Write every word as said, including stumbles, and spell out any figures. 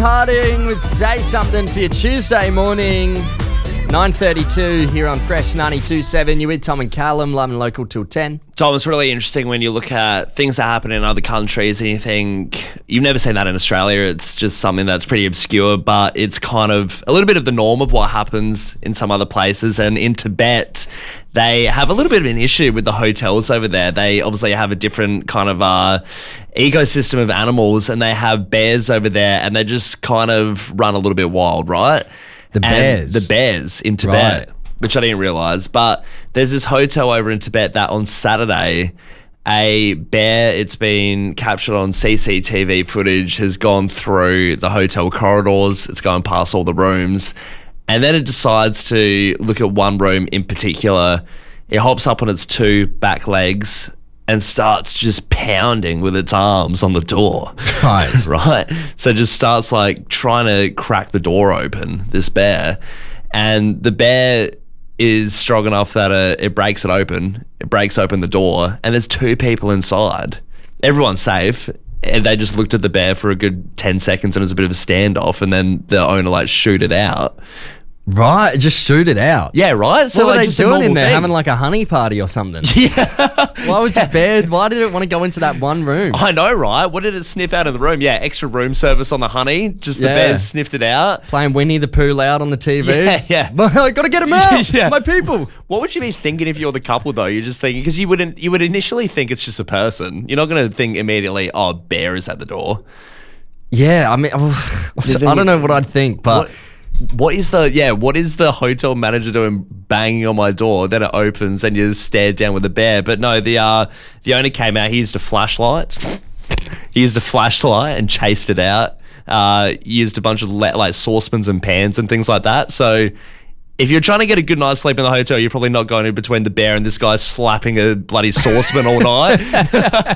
Harding with Say Something for your Tuesday morning. nine thirty-two here on Fresh ninety-two point seven. You're with Tom and Callum, live and local till ten. Tom, it's really interesting when you look at things that happen in other countries and you think, you've never seen that in Australia. It's just something that's pretty obscure, but it's kind of a little bit of the norm of what happens in some other places. And in Tibet, they have a little bit of an issue with the hotels over there. They obviously have a different kind of uh, ecosystem of animals, and they have bears over there, and they just kind of run a little bit wild, right? The bears? And the bears in Tibet. Right. Which I didn't realise, but there's this hotel over in Tibet that on Saturday, a bear, it's been captured on C C T V footage, has gone through the hotel corridors, it's going past all the rooms, and then it decides to look at one room in particular. It hops up on its two back legs and starts just pounding with its arms on the door. Right. Right? So just starts like trying to crack the door open, this bear. And the bear is strong enough that uh, it breaks it open. It breaks open the door, and there's two people inside. Everyone's safe, and they just looked at the bear for a good ten seconds, and it was a bit of a standoff, and then the owner like shoot it out. Right, just shoot it out. Yeah, right? So what were like they just a doing in normal there? thing. Having like a honey party or something? Yeah. Why was it bad? Why did it want to go into that one room? I know, right? What did it sniff out of the room? Yeah, extra room service on the honey. Just the Yeah. bears sniffed it out. Playing Winnie the Pooh loud on the T V. Yeah, yeah. I gotta get him out. Yeah. My people. What would you be thinking if you're the couple though? You're just thinking, because you wouldn't, you would initially think it's just a person. You're not going to think immediately, oh, bear is at the door. Yeah, I mean, I don't know what I'd think, but. What, what is the yeah? What is the hotel manager doing, banging on my door? Then it opens and you stared down with a bear. But no, the uh, the owner came out. He used a flashlight. He used a flashlight and chased it out. Uh, he used a bunch of le- like saucepans and pans and things like that. So if you're trying to get a good night's sleep in the hotel, you're probably not going in between the bear and this guy slapping a bloody saucepan all night.